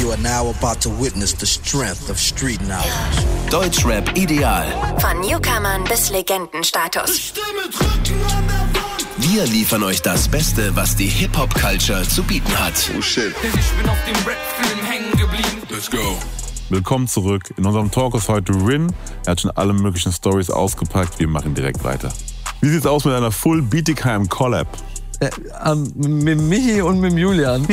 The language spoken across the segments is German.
You are now about to witness the strength of street knowledge. Deutschrap ideal. Von Newcomern bis Legendenstatus. Wir liefern euch das Beste, was die Hip-Hop-Culture zu bieten hat. Oh shit. Ich bin auf dem Rap-Film hängen geblieben. Let's go. Willkommen zurück. In unserem Talk ist heute Rin. Er hat schon alle möglichen Stories ausgepackt. Wir machen direkt weiter. Wie sieht's aus mit einer Full Bietigheim Collab? Mit Michi und mit Julian.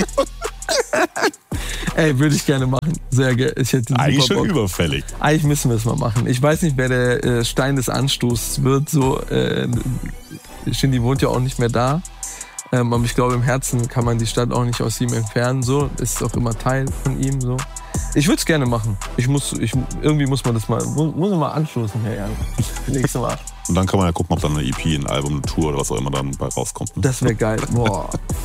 Ey, würde ich gerne machen. Sehr gerne. Ich hätte Eigentlich super schon Bock. überfällig. Eigentlich müssen wir es mal machen. Ich weiß nicht, wer der Stein des Anstoßes wird. So, Shindy wohnt ja auch nicht mehr da. Aber ich glaube, im Herzen kann man die Stadt auch nicht aus ihm entfernen. So, ist auch immer Teil von ihm. So. Ich würde es gerne machen. Irgendwie muss man das mal, muss man mal anstoßen, Herr Jan. Nächstes Mal. Und dann kann man ja gucken, ob dann eine EP, ein Album, eine Tour oder was auch immer dann bei rauskommt. Ne? Das wäre geil. Boah.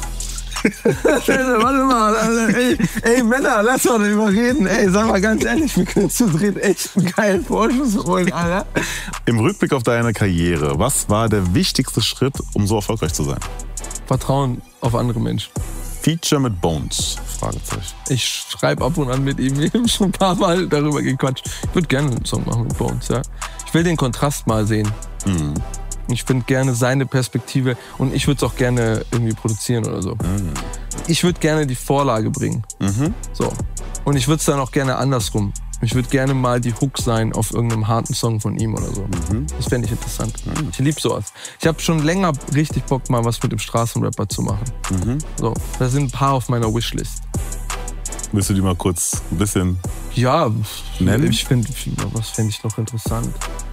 Warte mal. Ey, Männer, lass doch darüber reden. Ey, sag mal ganz ehrlich, wir können zu dritt echt einen geilen Vorschuss holen, Alter. Im Rückblick auf deine Karriere, was war der wichtigste Schritt, um so erfolgreich zu sein? Vertrauen auf andere Menschen. Feature mit Bones? Fragezeichen. Ich schreibe ab und an mit ihm. Wir haben schon ein paar Mal darüber gequatscht. Ich würde gerne einen Song machen mit Bones, ja. Ich will den Kontrast mal sehen. Mhm. Ich finde gerne seine Perspektive und ich würde es auch gerne irgendwie produzieren oder so. Mhm. Ich würde gerne die Vorlage bringen. Mhm. So. Und ich würde es dann auch gerne andersrum. Ich würde gerne mal die Hook sein auf irgendeinem harten Song von ihm oder so. Mhm. Das fände ich interessant. Ich liebe sowas. Ich habe schon länger richtig Bock, mal was mit dem Straßenrapper zu machen. Mhm. So. Da sind ein paar auf meiner Wishlist. Willst du die mal kurz ein bisschen Ja, nennen? Was fände ich noch interessant?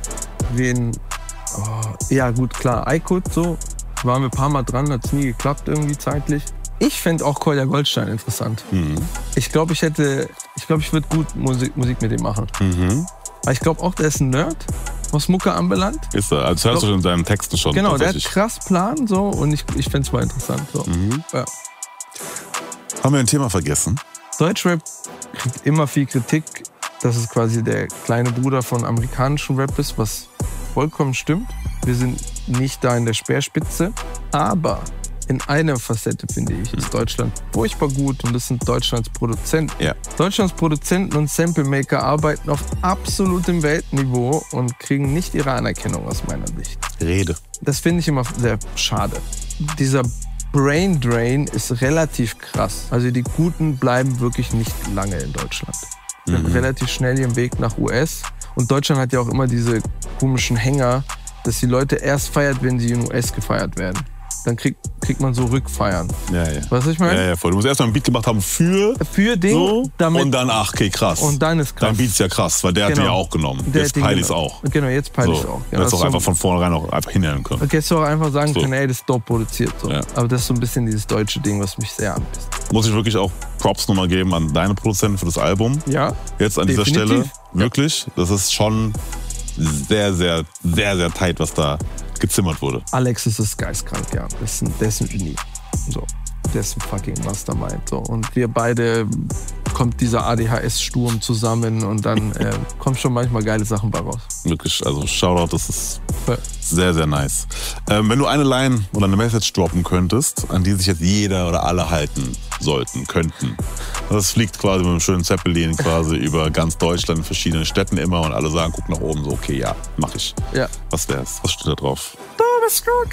Ja gut, klar, Aykut so. Waren wir ein paar Mal dran, hat es nie geklappt irgendwie zeitlich. Ich fände auch Kolja Goldstein interessant. Mhm. Ich glaube, ich würde gut Musik mit ihm machen. Mhm. Aber ich glaube auch, der ist ein Nerd, was Mucke anbelangt. Ist er, als hörst du schon in deinen Texten schon. Genau, der hat krass Plan so und ich fände es mal interessant. So. Mhm. Ja. Haben wir ein Thema vergessen? Deutschrap kriegt immer viel Kritik, dass es quasi der kleine Bruder von amerikanischen Rap ist, was vollkommen stimmt. Wir sind nicht da in der Speerspitze, aber in einer Facette, finde ich, ist Deutschland furchtbar gut und das sind Deutschlands Produzenten. Ja. Deutschlands Produzenten und Samplemaker arbeiten auf absolutem Weltniveau und kriegen nicht ihre Anerkennung aus meiner Sicht. Rede. Das finde ich immer sehr schade. Dieser Brain Drain ist relativ krass. Also die Guten bleiben wirklich nicht lange in Deutschland. Sind relativ schnell ihren Weg nach US. Und Deutschland hat ja auch immer diese komischen Hänger, dass die Leute erst feiert, wenn sie in US gefeiert werden. Dann kriegt man so Rückfeiern. Ja. Weißt du, was ich meine? Ja, voll. Du musst erst mal ein Beat gemacht haben für den, so damit, und dann, okay, krass. Und dann ist krass. Dein Beat ist ja krass, weil der hat den ja auch genommen. Jetzt peile ich es auch. Genau, jetzt peile ich es So. auch. Du hättest auch einfach von vornherein auch einfach hinhören können. Okay, hättest du auch einfach sagen So. können, ey, das ist dope produziert. So. Ja. Aber das ist so ein bisschen dieses deutsche Ding, was mich sehr anpisst. Muss ich wirklich auch Props nochmal geben an deine Produzenten für das Album. Ja. Jetzt an dieser definitiv. Stelle. Wirklich. Das ist schon sehr, sehr, sehr, sehr tight, was da gezimmert wurde. Alex ist geistkrank, ja. Der ist ein Genie. So. Der ist ein fucking Mastermind. So. Und wir beide kommt dieser ADHS-Sturm zusammen und dann kommen schon manchmal geile Sachen bei raus. Wirklich, also Shoutout, das ist sehr, sehr nice. Wenn du eine Line oder eine Message droppen könntest, an die sich jetzt jeder oder alle halten sollten, könnten. Das fliegt quasi mit einem schönen Zeppelin quasi über ganz Deutschland in verschiedenen Städten immer und alle sagen, guck nach oben, so okay, ja, mach ich. Ja. Was wär's? Was steht da drauf? Du bist gut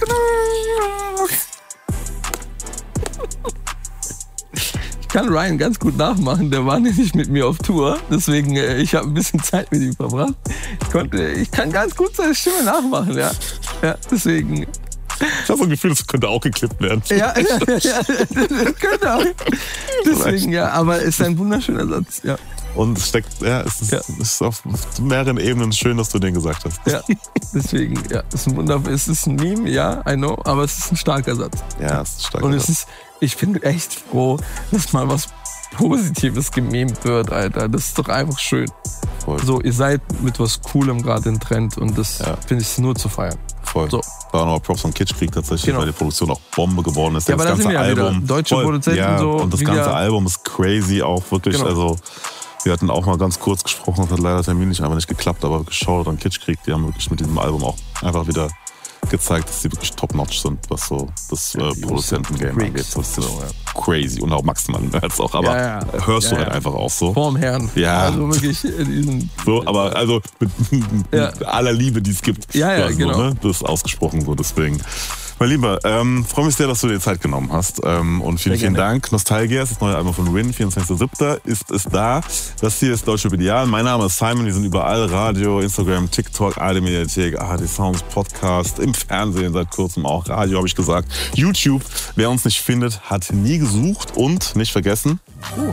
genug. Ich kann Ryan ganz gut nachmachen, der war nämlich mit mir auf Tour, deswegen ich habe ein bisschen Zeit mit ihm verbracht. Ich kann ganz gut seine Stimme nachmachen, ja. Ja, deswegen. Ich habe so ein Gefühl, das könnte auch geklippt werden. Ja, das könnte auch. Deswegen, ja, aber es ist ein wunderschöner Satz, ja. Und es steckt, es ist auf mehreren Ebenen schön, dass du den gesagt hast. Ja, deswegen, ja, es ist ein Meme, ja, I know, aber es ist ein starker Satz. Ja, es ist ein starker Und Satz. ich bin echt froh, dass mal was Positives gememt wird, Alter. Das ist doch einfach schön. Voll. So, ihr seid mit was Coolem gerade im Trend und das finde ich nur zu feiern. Voll. So. War noch Props von Kitschkrieg tatsächlich, Genau. weil die Produktion auch Bombe geworden ist. Ja, das aber da ganze sind wir ja Album. wieder. Deutsche Produzenten ja, so und das wieder- ganze Album ist crazy auch wirklich. Genau. Also wir hatten auch mal ganz kurz gesprochen, das hat leider terminlich einfach nicht geklappt, aber geschaut an Kitschkrieg, die haben wirklich mit diesem Album auch einfach wieder gezeigt, dass sie wirklich top-notch sind, was so das Produzentengame angeht. Das ist crazy und auch maximal Nerds auch, aber hörst du halt einfach auch so. Vorm Herrn. Ja. Also wirklich in diesen... So, aber also mit aller Liebe, die es gibt. Genau. So, ne? Das ist ausgesprochen so, deswegen. Mein Lieber, freue mich sehr, dass du dir Zeit genommen hast. Und vielen Dank. Nostalgia ist das neue Album von Rin, 24.07. ist es da. Das hier ist Deutschrap Ideal. Mein Name ist Simon, wir sind überall. Radio, Instagram, TikTok, ARD Mediathek, ARD Sounds, Podcast, im Fernsehen seit kurzem auch. Radio, habe ich gesagt. YouTube, wer uns nicht findet, hat nie gesucht. Und nicht vergessen...